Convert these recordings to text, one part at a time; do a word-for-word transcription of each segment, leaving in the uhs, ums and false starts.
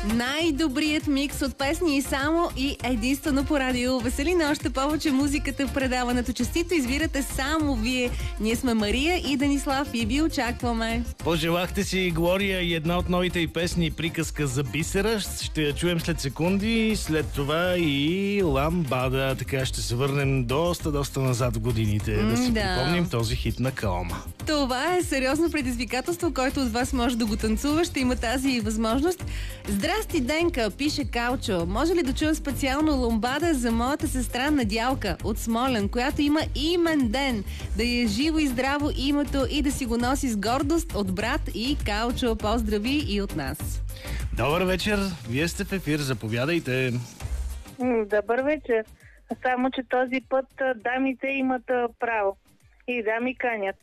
Най-добрият микс от песни и само и единствено по радио Веселина. Още повече музиката в предаването. Честито избирате само вие. Ние сме Мария и Денислав и ви очакваме. Пожелахте си Глория и една от новите й песни "Приказка за бисера". Ще я чуем след секунди. След това и Ламбада. Така ще се върнем доста, доста назад в годините. М, да си да. припомним този хит на Калма. Това е сериозно предизвикателство, който от вас може да го танцува. Ще има тази възможност. Здрасти, Денка, пише Калчо. Може ли да чуем специално Ламбада за моята сестра Надялка от Смолен, която има имен ден? Да е живо и здраво името и да си го носи с гордост от брат и Калчо. Поздрави и от нас. Добър вечер. Вие сте в ефир. Заповядайте. М, Добър вечер. Само, че този път а, дамите имат а, право. И дами канят.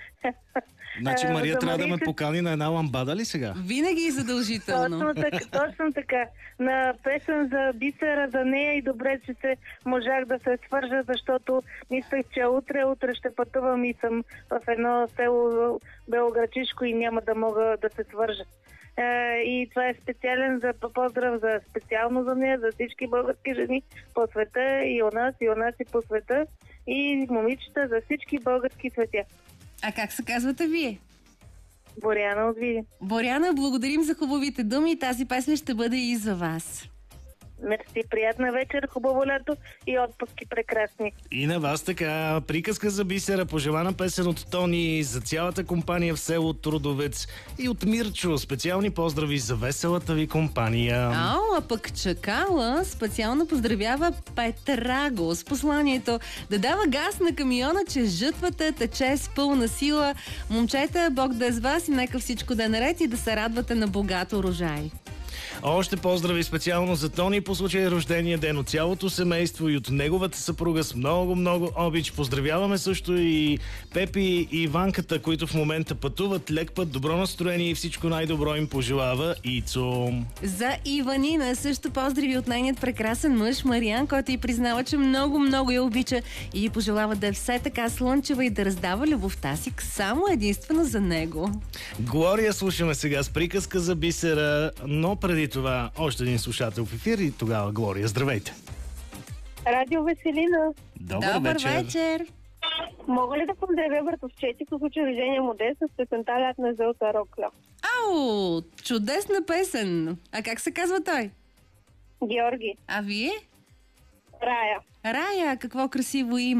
Значи А, Мария за трябва да ме Марийка- покани на една ламбада ли сега? Винаги и задължително. Точно така, точно така. На песен за бисера, за нея и добре, че се можах да се свържа, защото мислех, че утре, утре ще пътувам и съм в едно село Белоградчишко и няма да мога да се свържа. Е, и това е специален за поздрав за специално за нея, за всички български жени по света и у нас, и у нас и по света, и момичета за всички български светя. А как се казвате вие? Боряна от Видин. Боряна, благодарим за хубавите думи. Тази песен ще бъде и за вас. Мерси, приятна вечер, хубаво лято и отпуски прекрасни. И на вас така. Приказка за бисера, пожелана песен от Тони за цялата компания в село Трудовец и от Мирчо. Специални поздрави за веселата ви компания. Ау, а пък Чакала специално поздравява Петраго с посланието да дава газ на камиона, че жътвата тече с пълна сила. Момчета, Бог да е с вас и нека всичко да е наред и да се радвате на богат урожай. Още поздрави специално за Тони по случай рождения ден от цялото семейство и от неговата съпруга с много-много обич. Поздравяваме също и Пепи и Иванката, които в момента пътуват. Лек път, добро настроение и всичко най-добро им пожелава Ицо. За Иванина също поздрави от нейният прекрасен мъж Мариан, който й признава, че много-много я обича и й пожелава да е все така слънчева и да раздава любовта си само единствено за него. Глория слушаме сега с приказка за бисера, но преди това още един слушател в ефир и тогава Глория. Здравейте! Радио Веселина. Добър, Добър вечер! вечер! Мога ли да поздравя братовчети по случай рождения му ден с песента "Лятна зълта рокля"? Ау, чудесна песен! А как се казва той? Георги. А вие? Рая. Рая, какво красиво име!